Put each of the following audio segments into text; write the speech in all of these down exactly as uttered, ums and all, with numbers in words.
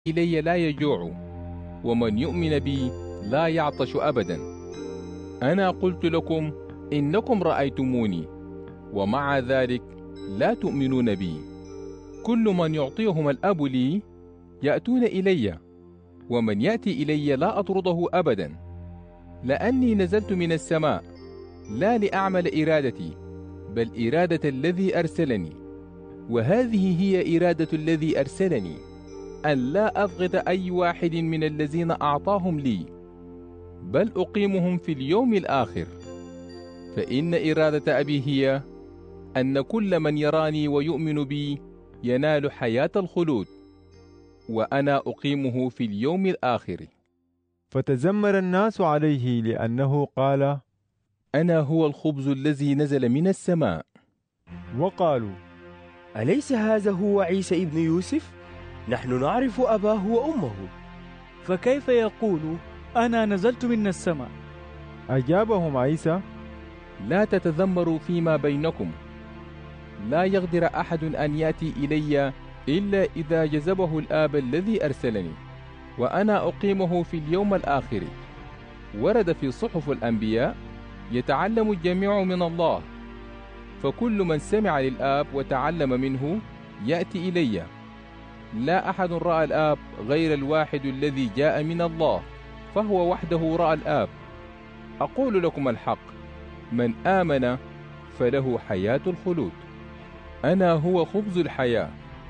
إلي لا يجوع، ومن يؤمن بي لا يعطش أبدا. أنا قلت لكم إنكم رأيتموني، ومع ذلك لا تؤمنون بي. كل من يعطيهم الأب لي يأتون إلي، ومن يأتي إلي لا أطرده أبدا، لأني نزلت من السماء لا لأعمل إرادتي، بل إرادة الذي أرسلني. وهذه هي إرادة الذي أرسلني، أن لا أبغض أي واحد من الذين أعطاهم لي، بل أقيمهم في اليوم الآخر. فإن إرادة أبي هي أن كل من يراني ويؤمن بي ينال حياة الخلود، وأنا أقيمه في اليوم الآخر. فتذمر الناس عليه لأنه قال: أنا هو الخبز الذي نزل من السماء. وقالوا: أليس هذا هو عيسى ابن يوسف؟ نحن نعرف أباه وأمه، فكيف يقول أنا نزلت من السماء؟ أجابهم عيسى: لا تتذمروا فيما بينكم. لا يقدر أحد أن يأتي إلي إلا إذا جذبه الآب الذي أرسلني، وأنا أقيمه في اليوم الآخر. ورد في صحف الأنبياء: يتعلم الجميع من الله، فكل من سمع للآب وتعلم منه يأتي إلي. لا أحد رأى الآب غير الواحد الذي جاء من الله، فهو وحده رأى الآب. أقول لكم الحق، من آمن فله حياة الخلود. أنا هو خبز الحياة.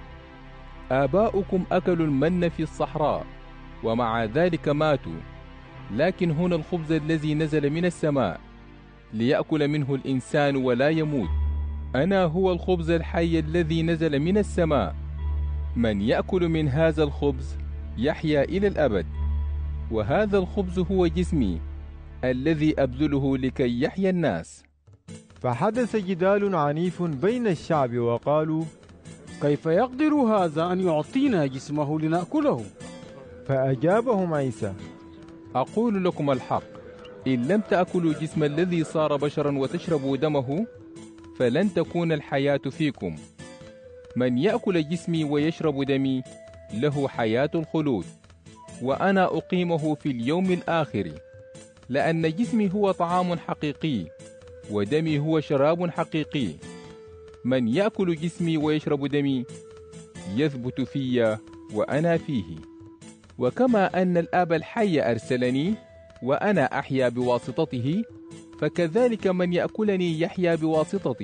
آباؤكم أكلوا المن في الصحراء، ومع ذلك ماتوا. لكن هنا الخبز الذي نزل من السماء، ليأكل منه الإنسان ولا يموت. أنا هو الخبز الحي الذي نزل من السماء. من يأكل من هذا الخبز يحيا إلى الأبد، وهذا الخبز هو جسمي الذي أبذله لكي يحيا الناس. فحدث جدال عنيف بين الشعب، وقالوا: كيف يقدر هذا أن يعطينا جسمه لنأكله؟ فأجابهم عيسى: أقول لكم الحق، إن لم تأكلوا جسم الذي صار بشرا وتشربوا دمه فلن تكون الحياة فيكم. من يأكل جسمي ويشرب دمي له حياة الخلود، وأنا أقيمه في اليوم الآخر. لأن جسمي هو طعام حقيقي، ودمي هو شراب حقيقي. من يأكل جسمي ويشرب دمي يثبت في وأنا فيه. وكما أن الآب الحي أرسلني وأنا أحيا بواسطته، فكذلك من يأكلني يحيا بواسطتي.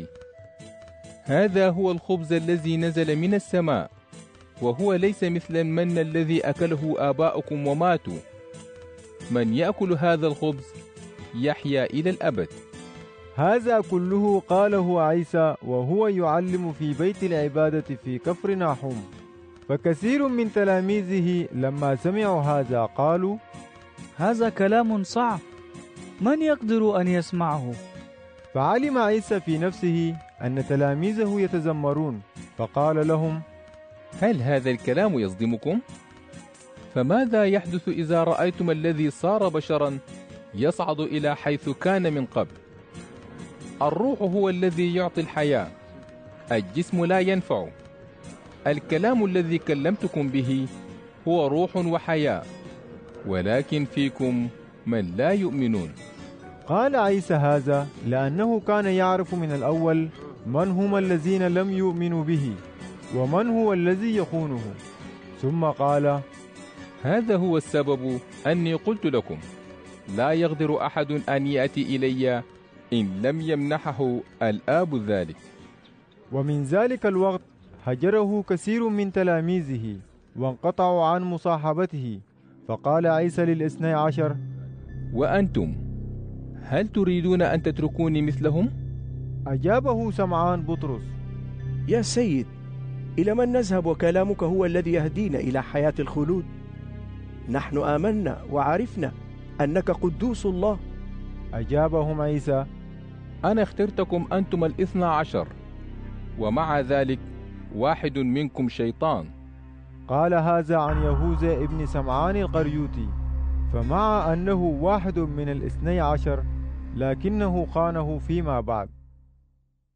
هذا هو الخبز الذي نزل من السماء، وهو ليس مثل المن الذي أكله آباؤكم وماتوا. من يأكل هذا الخبز يحيا إلى الأبد. هذا كله قاله عيسى وهو يعلم في بيت العبادة في كفر ناحوم. فكثير من تلاميذه لما سمعوا هذا قالوا: هذا كلام صعب، من يقدر أن يسمعه؟ فعلم عيسى في نفسه أن تلاميذه يتذمرون، فقال لهم: هل هذا الكلام يصدمكم؟ فماذا يحدث إذا رأيتم الذي صار بشرا يصعد إلى حيث كان من قبل؟ الروح هو الذي يعطي الحياة، الجسم لا ينفع. الكلام الذي كلمتكم به هو روح وحياة، ولكن فيكم من لا يؤمنون. قال عيسى هذا لأنه كان يعرف من الأول من هم الذين لم يؤمنوا به، ومن هو الذي يخونه. ثم قال: هذا هو السبب أني قلت لكم لا يقدر أحد أن يأتي إلي إن لم يمنحه الآب ذلك. ومن ذلك الوقت هجره كثير من تلاميذه وانقطعوا عن مصاحبته. فقال عيسى للاثني عشر: وأنتم هل تريدون أن تتركوني مثلهم؟ أجابه سمعان بطرس: يا سيد، إلى من نذهب وكلامك هو الذي يهدينا إلى حياة الخلود؟ نحن آمنا وعرفنا أنك قدوس الله. أجابهم عيسى: أنا اخترتكم أنتم الاثنى عشر، ومع ذلك واحد منكم شيطان. قال هذا عن يهوذا ابن سمعان القريوطي، فمع أنه واحد من الاثني عشر لكنه خانه فيما بعد.